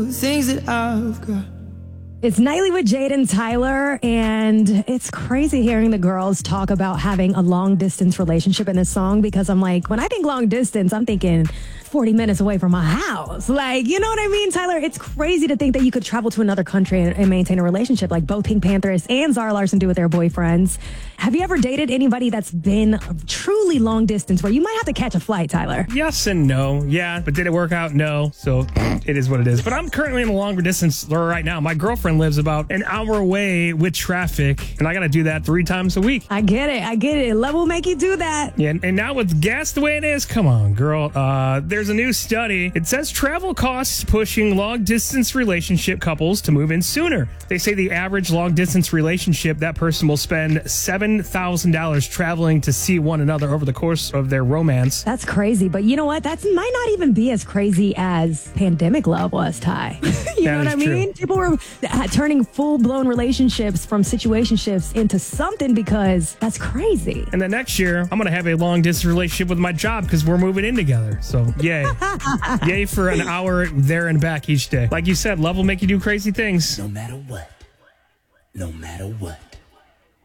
Things that I've got. It's Nightly with Jade and Tyler, and it's crazy hearing the girls talk about having a long-distance relationship in this song, because I'm like, when I think long distance, I'm thinking 40 minutes away from my house. Like, you know what I mean, Tyler? It's crazy to think that you could travel to another country and maintain a relationship like both Pink Panthers and Zara Larsson do with their boyfriends. Have you ever dated anybody that's been truly long distance where you might have to catch a flight, Tyler? Yes and no. Yeah, but did it work out? No. So it is what it is. But I'm currently in a longer distance right now. My girlfriend lives about an hour away with traffic, and I got to do that 3 times a week. I get it. Love will make you do that. Yeah, and now with gas the way it is, come on, girl. There's a new study. It says travel costs pushing long-distance relationship couples to move in sooner. They say the average long-distance relationship, that person will spend $7,000 traveling to see one another over the course of their romance. That's crazy. But you know what? That might not even be as crazy as pandemic love was, Ty. You know what I mean? People were turning full-blown relationships from situationships into something, because that's crazy. And then next year, I'm going to have a long-distance relationship with my job because we're moving in together. So, yay. Yay for an hour there and back each day. Like you said, love will make you do crazy things. No matter what. No matter what.